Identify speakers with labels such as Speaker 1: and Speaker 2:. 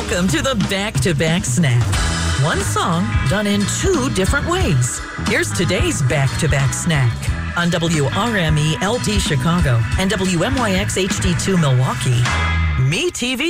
Speaker 1: Welcome to the Back-to-Back Snack. One song done in two different ways. Here's today's Back-to-Back Snack on WRME LD Chicago and WMYX HD2 Milwaukee. Me TV.